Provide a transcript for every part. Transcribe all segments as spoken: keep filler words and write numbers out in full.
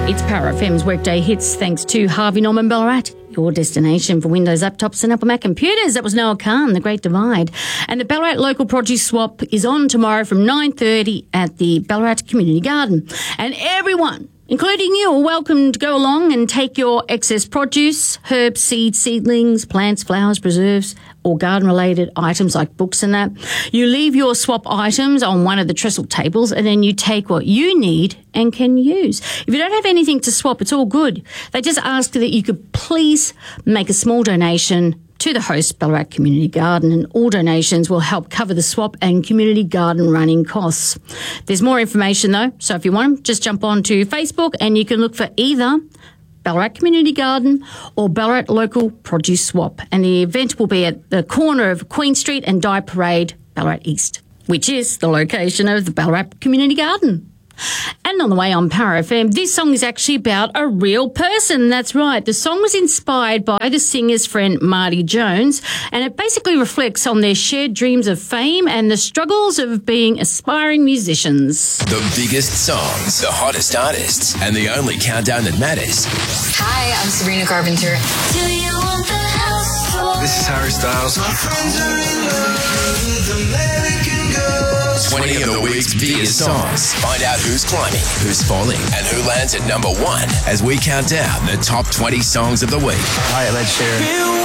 It's Power F M's Workday Hits, thanks to Harvey Norman Ballarat, your destination for Windows laptops and Apple Mac computers. That was Noah Khan, The Great Divide. And the Ballarat Local Produce Swap is on tomorrow from nine thirty at the Ballarat Community Garden. And everyone, including you, are welcome to go along and take your excess produce, herbs, seeds, seedlings, plants, flowers, preserves, or garden-related items like books and that. You leave your swap items on one of the trestle tables and then you take what you need and can use. If you don't have anything to swap, it's all good. They just ask that you could please make a small donation to the host Ballarat Community Garden, and all donations will help cover the swap and community garden running costs. There's more information though, so if you want them, just jump on to Facebook and you can look for either Ballarat Community Garden or Ballarat Local Produce Swap. And the event will be at the corner of Queen Street and Dye Parade, Ballarat East, which is the location of the Ballarat Community Garden. And on the way on Power F M, this song is actually about a real person. That's right. The song was inspired by the singer's friend Marty Jones, and it basically reflects on their shared dreams of fame and the struggles of being aspiring musicians. The biggest songs, the hottest artists, and the only countdown that matters. Hi, I'm Sabrina Carpenter. Do you want the house for? This is Harry Styles. My friends are in love with American girls. twenty of the week's biggest songs. Find out who's climbing, who's falling, and who lands at number one as we count down the top twenty songs of the week. Hi, Ed Sheeran.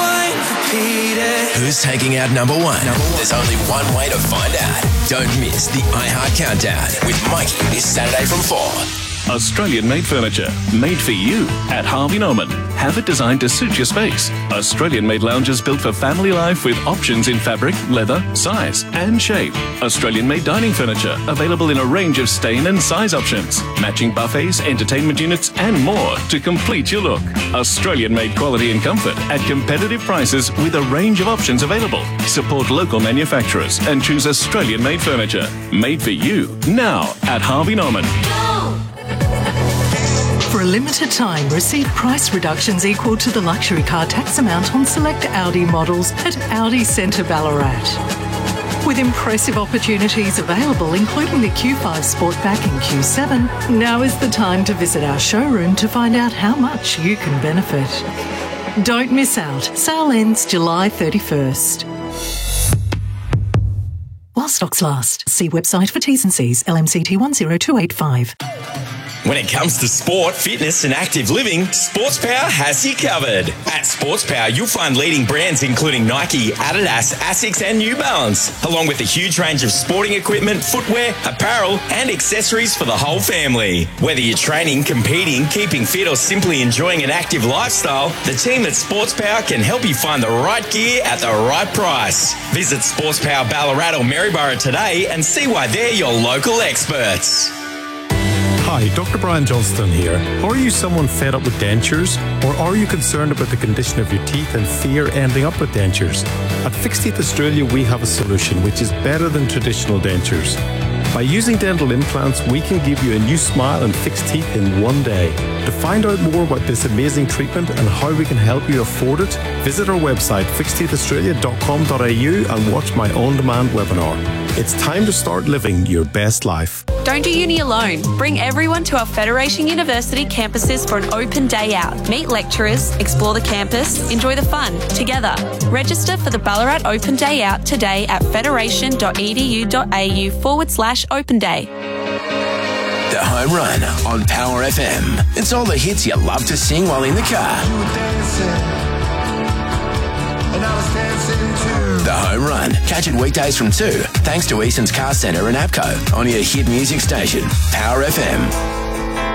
Who's taking out number one? Number one? There's only one way to find out. Don't miss the iHeart Countdown with Mikey this Saturday from four. Australian-made furniture, made for you at Harvey Norman. Have it designed to suit your space. Australian-made lounges built for family life with options in fabric, leather, size and shape. Australian-made dining furniture, available in a range of stain and size options. Matching buffets, entertainment units and more to complete your look. Australian-made quality and comfort at competitive prices with a range of options available. Support local manufacturers and choose Australian-made furniture. Made for you now at Harvey Norman. For a limited time, receive price reductions equal to the luxury car tax amount on select Audi models at Audi Centre Ballarat. With impressive opportunities available, including the Q five Sportback and Q seven, now is the time to visit our showroom to find out how much you can benefit. Don't miss out. Sale ends July thirty-first. While stocks last. See website for T's and C's. L M C T one zero two eight five. When it comes to sport, fitness and active living, Sports Power has you covered. At Sports Power, you'll find leading brands including Nike, Adidas, Asics and New Balance, along with a huge range of sporting equipment, footwear, apparel and accessories for the whole family. Whether you're training, competing, keeping fit or simply enjoying an active lifestyle, the team at Sports Power can help you find the right gear at the right price. Visit Sports Power Ballarat or Maryborough today and see why they're your local experts. Hi, Doctor Brian Johnston here. Are you someone fed up with dentures? Or are you concerned about the condition of your teeth and fear ending up with dentures? At Fixed Teeth Australia, we have a solution which is better than traditional dentures. By using dental implants, we can give you a new smile and fixed teeth in one day. To find out more about this amazing treatment and how we can help you afford it, visit our website fixed teeth australia dot com dot a u and watch my on-demand webinar. It's time to start living your best life. Don't do uni alone. Bring everyone to our Federation University campuses for an open day out. Meet lecturers, explore the campus, enjoy the fun together. Register for the Ballarat Open Day Out today at federation dot e d u dot a u forward slash open day. The Home Run on Power F M. It's all the hits you love to sing while in the car. The Home Run. Catch it weekdays from two, thanks to Easton's Car Centre and APCO on your hit music station, Power F M.